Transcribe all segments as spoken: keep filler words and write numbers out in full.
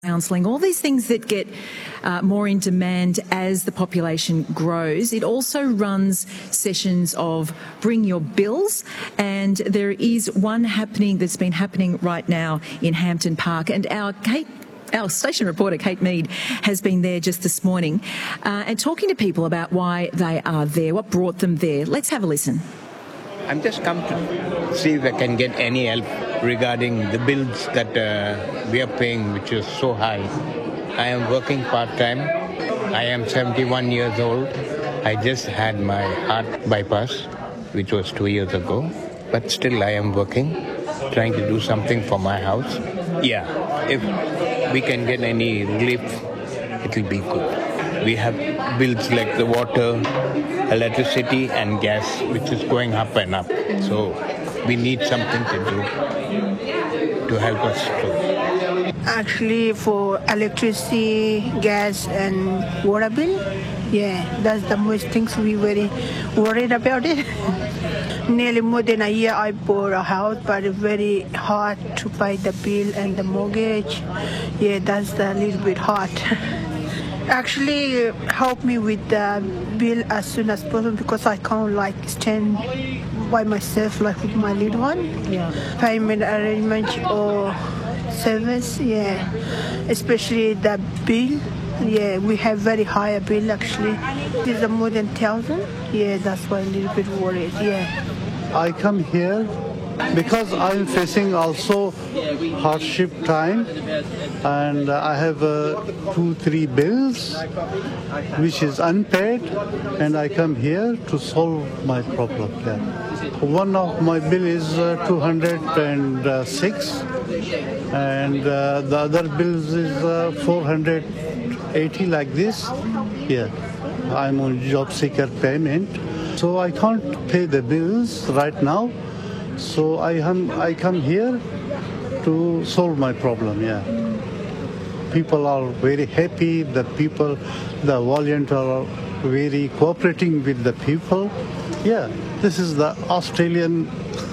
counselling, all these things that get uh, more in demand as the population grows. It also runs sessions of Bring Your Bills, and there is one happening that's been happening right now in Hampton Park, and our Kate Our station reporter, Kate Mead, has been there just this morning uh, and talking to people about why they are there, what brought them there. Let's have a listen. I'm just come to see if I can get any help regarding the bills that uh, we are paying, which is so high. I am working part-time. I am seventy-one years old. I just had my heart bypass, which was two years ago. But still I am working, trying to do something for my house. Yeah, if we can get any relief, it will be good. We have bills like the water, electricity and gas, which is going up and up. So we need something to do to help us too. Actually, for electricity, gas and water bill, yeah, that's the most things we very worried about it. Nearly more than a year I bought a house, but it's very hard to pay the bill and the mortgage. Yeah, that's a little bit hard. Actually, help me with the bill as soon as possible because I can't like stand by myself like with my little one. Yeah. Payment arrangement or service, yeah. Especially the bill. Yeah, we have very high bill actually. This is more than thousand. Yeah, that's why I'm a little bit worried. Yeah. I come here because I'm facing also hardship time, and I have uh, two, three bills which is unpaid, and I come here to solve my problem. Yeah. One of my bill is uh, two hundred six, and uh, the other bills is uh, four hundred eighty like this. Yeah, I'm on job seeker payment, so I can't pay the bills right now. So I am I come here to solve my problem. Yeah, people are very happy. The people, the volunteers are very cooperating with the people. Yeah, this is the Australian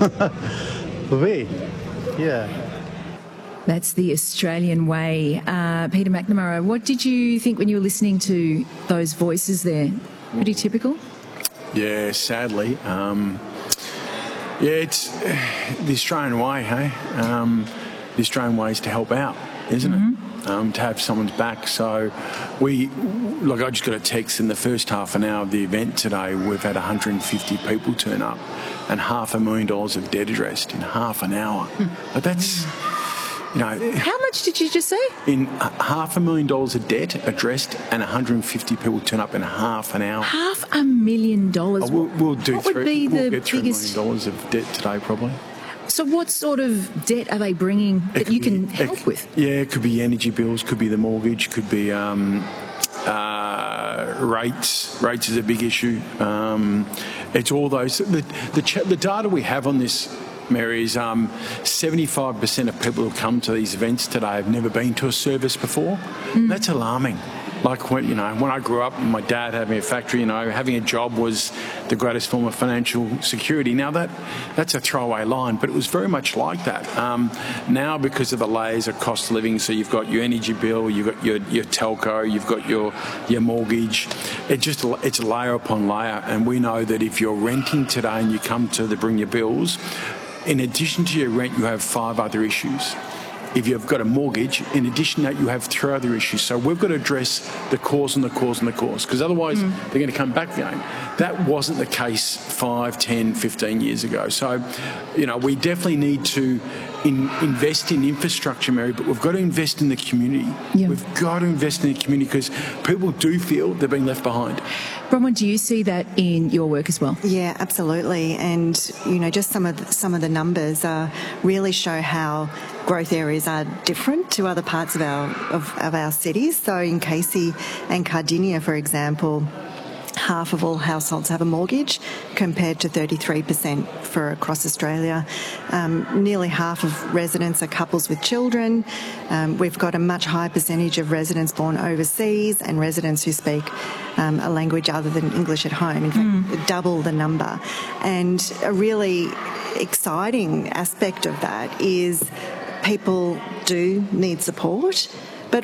way. Yeah. That's the Australian way. Uh, Peter McNamara, what did you think when you were listening to those voices there? Pretty typical? Yeah, sadly. Um, yeah, it's uh, the Australian way, hey? Um, the Australian way is to help out, isn't mm-hmm. it? Um, to have someone's back. So we, like I just got a text in the first half an hour of the event today, we've had one hundred fifty people turn up and half a million dollars of debt addressed in half an hour. Mm. But that's... You know, how much did you just say? In uh, half a million dollars of debt addressed, and one hundred fifty people turn up in half an hour. Half a million dollars. Oh, we'll, we'll do what three. Would be we'll the get three biggest... million dollars of debt today, probably. So, what sort of debt are they bringing that you can be, help it, with? Yeah, it could be energy bills, could be the mortgage, could be um, uh, rates. Rates is a big issue. Um, it's all those. The the, ch- the data we have on this, Mary, is um, seventy-five percent of people who come to these events today have never been to a service before. Mm. That's alarming. Like, when, you know, when I grew up, my dad having a factory, you know, having a job was the greatest form of financial security. Now, that that's a throwaway line, but it was very much like that. Um, now, because of the layers of cost of living, so you've got your energy bill, you've got your, your telco, you've got your, your mortgage, it just it's layer upon layer. And we know that if you're renting today and you come to the Bring Your Bills, in addition to your rent, you have five other issues. If you've got a mortgage, in addition to that, you have three other issues. So we've got to address the cause and the cause and the cause, because otherwise mm. they're going to come back again. That wasn't the case five, ten, fifteen years ago. So, you know, we definitely need to in, invest in infrastructure, Mary, but we've got to invest in the community. Yeah. We've got to invest in the community because people do feel they're being left behind. Bronwyn, do you see that in your work as well? Yeah, absolutely. And, you know, just some of the, some of the numbers uh, really show how growth areas are different to other parts of our of, of our cities. So in Casey and Cardinia, for example, half of all households have a mortgage compared to thirty-three percent for across Australia. Um, nearly half of residents are couples with children. Um, we've got a much higher percentage of residents born overseas and residents who speak um, a language other than English at home. In fact, mm. double the number. And a really exciting aspect of that is people do need support.